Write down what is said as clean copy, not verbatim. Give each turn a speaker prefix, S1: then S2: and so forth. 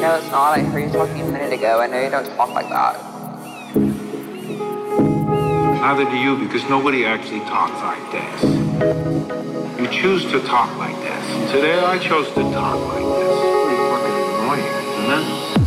S1: No, it's not. I heard you talking a minute ago. I know you don't talk like that.
S2: Neither do you, because nobody actually talks like this. You choose to talk like this. Today I chose to talk like this. Pretty fucking annoying, isn't it?